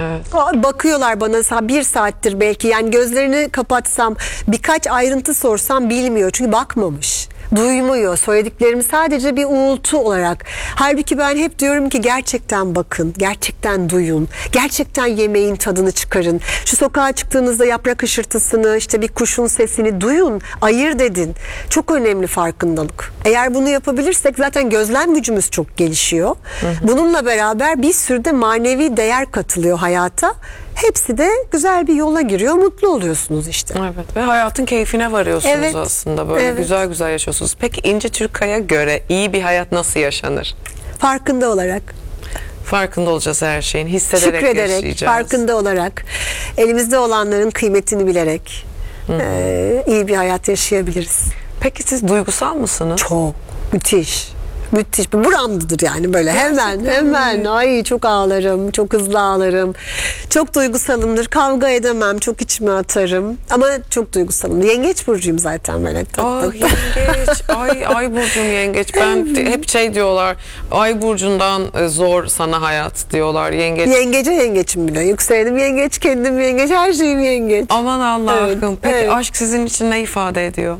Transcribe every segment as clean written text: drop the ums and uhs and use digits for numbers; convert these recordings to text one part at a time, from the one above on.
Evet. Bakıyorlar bana bir saattir belki, yani gözlerini kapatsam birkaç ayrıntı sorsam bilmiyor çünkü bakmamış. Duymuyor. Söylediklerimi sadece bir uğultu olarak. Halbuki ben hep diyorum ki gerçekten bakın, gerçekten duyun, gerçekten yemeğin tadını çıkarın. Şu sokağa çıktığınızda yaprak hışırtısını, işte bir kuşun sesini duyun, ayırt edin. Çok önemli farkındalık. Eğer bunu yapabilirsek zaten gözlem gücümüz çok gelişiyor. Bununla beraber bir sürü de manevi değer katılıyor hayata. Hepsi de güzel bir yola giriyor. Mutlu oluyorsunuz işte. Evet, ve hayatın keyfine varıyorsunuz Evet. aslında. Böyle Evet. güzel güzel yaşıyorsunuz. Peki İnci Türkay'a göre iyi bir hayat nasıl yaşanır? Farkında olarak. Farkında olacağız her şeyin. Hissederek Şükrederek, yaşayacağız. farkında olarak, elimizde olanların kıymetini bilerek iyi bir hayat yaşayabiliriz. Peki siz duygusal mısınız? Çok müthiş. Müthiş. Buramdadır yani böyle. Hemen. Ay çok ağlarım. Çok hızlı ağlarım. Çok duygusalımdır. Kavga edemem. Çok içime atarım. Ama çok duygusalım. Yengeç burcuyum zaten böyle. Yengeç. Ay burcum yengeç. Ben hep şey diyorlar. Ay burcundan zor sana hayat diyorlar. Yengeç. Yengece yengeçim bile. Yükselenim yengeç, kendim yengeç, her şeyim yengeç. Aman Allah'ım. Evet, Peki evet. aşk sizin için ne ifade ediyor?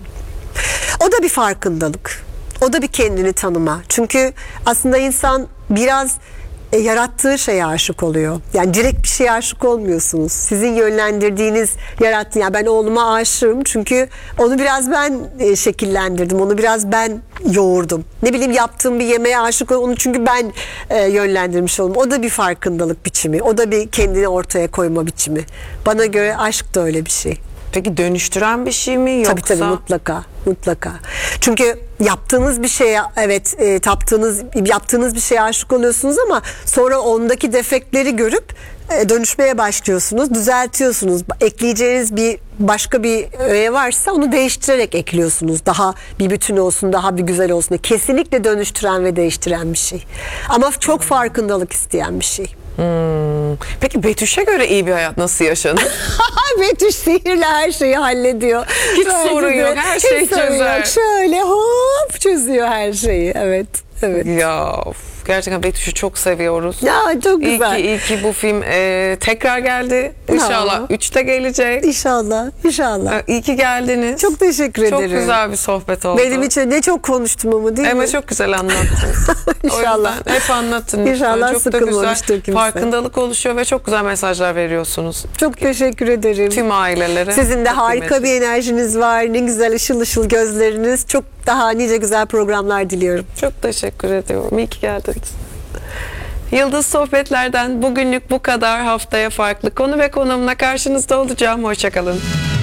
O da bir farkındalık. O da bir kendini tanıma. Çünkü aslında insan biraz yarattığı şeye aşık oluyor. Yani direkt bir şeye aşık olmuyorsunuz. Sizin yönlendirdiğiniz, yarattığınız. Yani ben oğluma aşığım çünkü onu biraz ben şekillendirdim. Onu biraz ben yoğurdum. Ne bileyim, yaptığım bir yemeğe aşık oldum. Onu çünkü ben yönlendirmiş oldum. O da bir farkındalık biçimi. O da bir kendini ortaya koyma biçimi. Bana göre aşk da öyle bir şey. Peki dönüştüren bir şey mi yoksa? Tabii mutlaka. Çünkü yaptığınız bir şeye yaptığınız bir şeye aşık oluyorsunuz ama sonra ondaki defektleri görüp dönüşmeye başlıyorsunuz, düzeltiyorsunuz. Ekleyeceğiniz bir başka bir öğe varsa onu değiştirerek ekliyorsunuz. Daha bir bütün olsun, daha bir güzel olsun. Kesinlikle dönüştüren ve değiştiren bir şey. Ama çok farkındalık isteyen bir şey. Peki Betüş'e göre iyi bir hayat nasıl yaşanır? Betüş sihirle her şeyi hallediyor. Hiç sorun yok, her şeyi çözer. Şöyle hop çözüyor her şeyi. Evet. Ya gerçekten Betüş'ü çok seviyoruz. Ya çok güzel. İyi ki bu film tekrar geldi. İnşallah 3'te gelecek. İnşallah. İyi ki geldiniz. Çok teşekkür ederim. Çok güzel bir sohbet oldu. Benim için ne çok konuştum ama değil mi? Ama çok güzel anlattınız. İnşallah. O yüzden hep anlatın lütfen. İnşallah çok da sıkılmamıştır güzel kimse. farkındalık oluşuyor ve çok güzel mesajlar veriyorsunuz. Çok teşekkür ederim. Tüm ailelere. Sizin de çok harika kıymetli. bir enerjiniz var. Ne güzel ışıl ışıl gözleriniz. Çok daha nice güzel programlar diliyorum. Çok teşekkür ediyorum. İyi ki geldiniz. Yıldız Sohbetler'den bugünlük bu kadar. Haftaya farklı konu ve konuğumla karşınızda olacağım. Hoşça kalın.